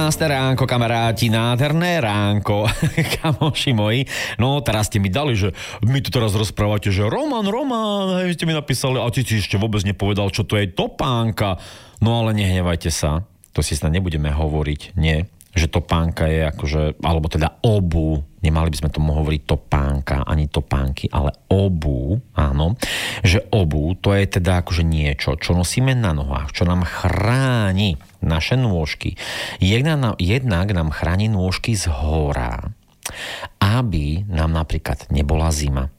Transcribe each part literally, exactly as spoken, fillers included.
jedenáste ránko, kamaráti, nádherné ránko, kamoši moji. No, teraz ste mi dali, že my tu teraz rozprávate, že Roman, Roman, hej, ste mi napísali, a ty si ešte vôbec nepovedal, čo to je topánka. No ale nehnevajte sa, to si snad nebudeme hovoriť, nie, že topánka je akože, alebo teda obu, nemali by sme tomu hovoriť topánka, ani topánky, ale obu, áno, že obu, to je teda akože niečo, čo nosíme na nohách, čo nám chráni naše nôžky. Jednak, jednak nám chráni nôžky z hora, aby nám napríklad nebola zima.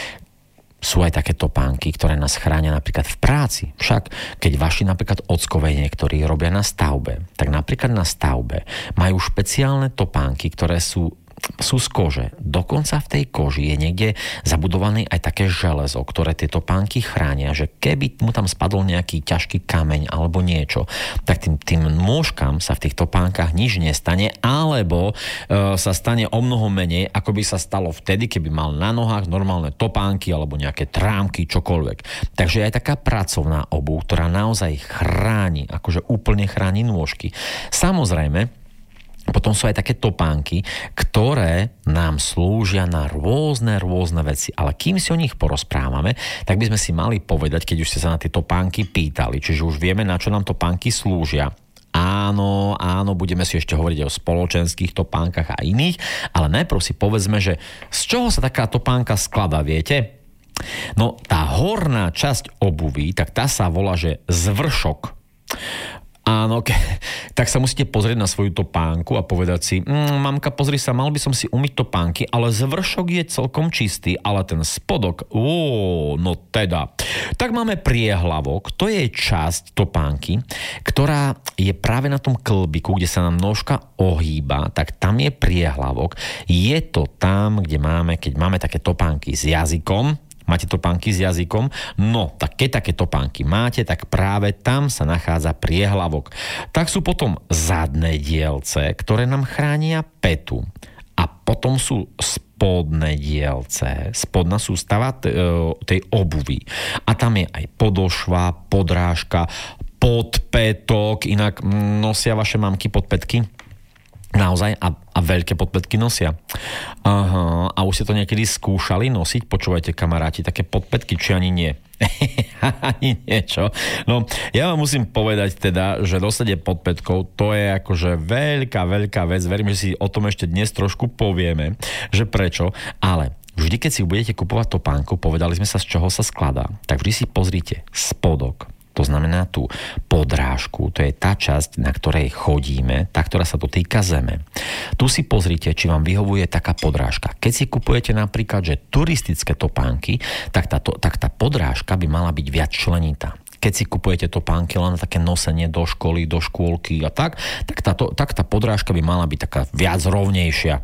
Sú aj také topánky, ktoré nás chránia napríklad v práci. Však, keď vaši napríklad ockovej niektorí robia na stavbe, tak napríklad na stavbe majú špeciálne topánky, ktoré sú sú z kože. Dokonca v tej koži je niekde zabudované aj také železo, ktoré tie topánky chránia, že keby mu tam spadol nejaký ťažký kameň alebo niečo, tak tým, tým nôžkam sa v tých topánkach nič nestane, alebo e, sa stane o mnoho menej, ako by sa stalo vtedy, keby mal na nohách normálne topánky alebo nejaké trámky, čokoľvek. Takže aj taká pracovná obuv, ktorá naozaj chráni, akože úplne chráni nôžky. Samozrejme, potom sú aj také topánky, ktoré nám slúžia na rôzne, rôzne veci. Ale kým si o nich porozprávame, tak by sme si mali povedať, keď už ste sa na tie topánky pýtali, čiže už vieme, na čo nám topánky slúžia. Áno, áno, budeme si ešte hovoriť o spoločenských topánkach a iných, ale najprv si povedzme, že z čoho sa taká topánka skladá, viete? No, tá horná časť obuví, tak tá sa volá, že zvršok. Áno, ke, tak sa musíte pozrieť na svoju topánku a povedať si, mm, mamka, pozri sa, mal by som si umyť topánky, ale zvršok je celkom čistý, ale ten spodok, ó, no teda. Tak máme priehlavok, to je časť topánky, ktorá je práve na tom klbiku, kde sa nám nôžka ohýba, tak tam je priehlavok. Je to tam, kde máme, keď máme také topánky s jazykom, máte topánky s jazykom? No, tak keď také topánky máte, tak práve tam sa nachádza priehlavok. Tak sú potom zadné dielce, ktoré nám chránia petu. A potom sú spodné dielce, spodná sústava tej obuvy. A tam je aj podošva, podrážka, podpätok, inak nosia vaše mamky podpätky? Naozaj? A, a veľké podpätky nosia. Aha, a už ste to niekedy skúšali nosiť? Počúvajte, kamaráti, také podpätky, či ani nie? Ani niečo. No, ja vám musím povedať teda, že nosenie podpätkov, to je akože veľká, veľká vec. Verím, že si o tom ešte dnes trošku povieme, že prečo. Ale vždy, keď si budete kupovať topánku, povedali sme sa, z čoho sa skladá, tak vždy si pozrite spodok. To znamená tú podrážku, to je tá časť, na ktorej chodíme, tá, ktorá sa dotýka zeme. Tu si pozrite, či vám vyhovuje taká podrážka. Keď si kupujete napríklad, že turistické topánky, tak tá, to, tak tá podrážka by mala byť viac členitá. Keď si kupujete topánky len na také nosenie do školy, do škôlky a tak, tak tá, to, tak tá podrážka by mala byť taká viac rovnejšia.